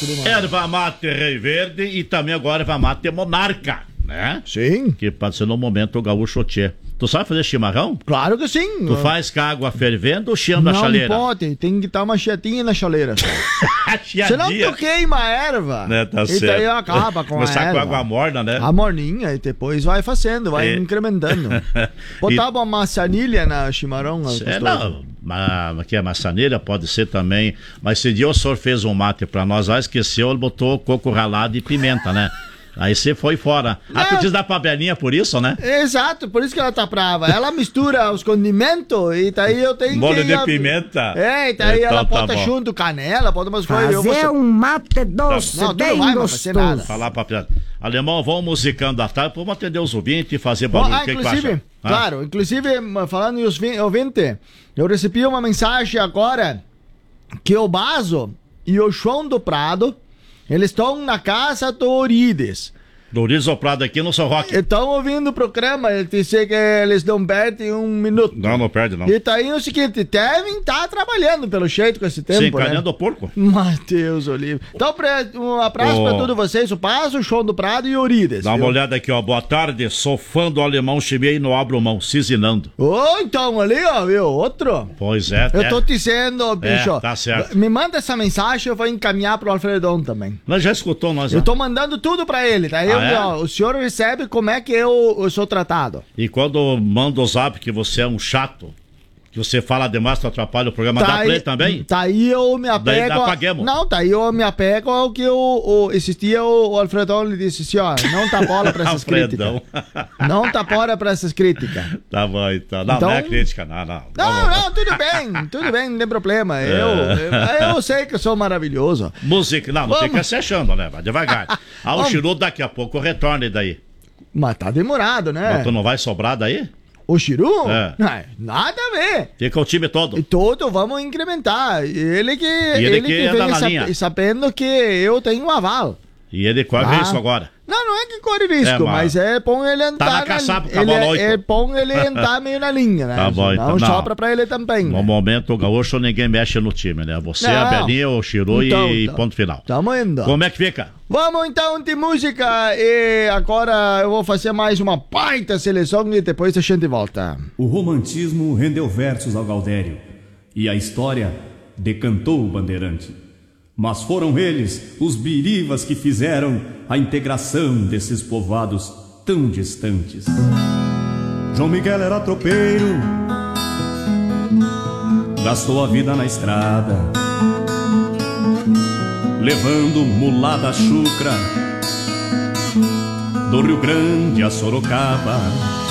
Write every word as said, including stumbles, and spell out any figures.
Erva mate Rei Verde e também agora erva mate Monarca, né? Sim. Que pode ser no momento o gaúcho tchê. Tu sabe fazer chimarrão? Claro que sim. Tu faz com a água fervendo ou chiando a chaleira? Não pode, tem que estar uma chiadinha na chaleira. Senão tu queima a erva. Né, tá e certo. daí acaba com Começar a erva. com água morna, né? A morninha e depois vai fazendo, vai É. incrementando. Botava uma maçanilha na chimarrão. É, não, ma, que é maçaneira, pode ser também. Mas esse dia o senhor fez um mate pra nós, lá esqueceu, ele botou coco ralado e pimenta, né? Aí você foi fora. Ah, tu diz da pabelinha por isso, né? Exato, por isso que ela tá brava. Ela mistura os condimentos e daí eu tenho Molho que... de pimenta. É, e daí Então ela tá bota bom. junto canela, bota umas coisas. Eu Fazer vou... um mate doce, Não, tu bem não vai mais fazer nada. gostoso. Falar pra... Alemão, vamos musicando à tarde, vamos atender os ouvintes e fazer Bom, barulho. ah, O que, que tu inclusive, acha? Ah? claro, inclusive, falando em os vi- ouvinte, eu recebi uma mensagem agora que o Baso e o João do Prado, eles estão na casa do Orides. Doriz Soprado aqui no São Roque. Estão ouvindo o programa, ele disse que eles não perdem um minuto. Não, não perde, não. E tá aí o seguinte, devem estar trabalhando pelo jeito com esse tempo, Sim, né? encaneando o porco. Matheus Olivo. Então, pra, um abraço Ô. pra todos vocês, o Pazo, o João do Prado e o Orides. Dá uma viu? olhada aqui, ó. Boa tarde, sou fã do alemão Chimei no Abro Mão, cizinando. Ô, então, ali, ó, viu? Outro. Pois é, Eu é. tô dizendo, bicho. É, tá certo. Me manda essa mensagem, eu vou encaminhar pro Alfredão também. Nós já escutou, nós já. Eu tô mandando tudo pra ele, tá? Eu, Ah, é? ó, o senhor recebe como é que eu, eu sou tratado. E quando manda o zap que você é um chato, que você fala demais, tu atrapalha o programa, dá pra ele também? Tá aí eu me apego. Daí dá a- paguemos. Não, tá aí eu me apego ao que o, o, esse dia o, o Alfredão lhe disse assim, ó, não tá bola pra essas Alfredão. críticas. Não tá bola pra essas críticas. Tá bom, então. Não, Então- não é crítica, não, não. Não, não, tudo bem, tudo bem, não tem problema. É. Eu, eu, eu sei que eu sou maravilhoso. Música, não, não Vamos. fica se achando, né? Vai devagar. Ah, o Vamos. Chiru daqui a pouco retorna e daí. Mas tá demorado, né? Mas tu não vai sobrar daí? O Chiru? É. Não, nada a ver. Fica o time todo. E todo vamos incrementar. Ele que, ele que anda vem na sa- linha. sabendo que eu tenho um aval. E ele corre Ah. risco agora. Não, não é que corre risco, É, mas- mas é bom ele entrar na caçapa, ele cavalo é, oito. é bom ele entrar meio na linha, né? Tá bom, Não então, não. sopra pra ele também. No Né? momento, o gaúcho ninguém mexe no time, né? Você, Não. a Belinha, o Chiru Então, e então. ponto final. Tamo indo. Como é que fica? Vamos então de música e agora eu vou fazer mais uma baita seleção e depois a gente volta. O romantismo rendeu versos ao Gaudério e a história decantou o bandeirante. Mas foram eles, os birivas, que fizeram a integração desses povoados tão distantes. João Miguel era tropeiro, gastou a vida na estrada, levando mulada chucra do Rio Grande a Sorocaba.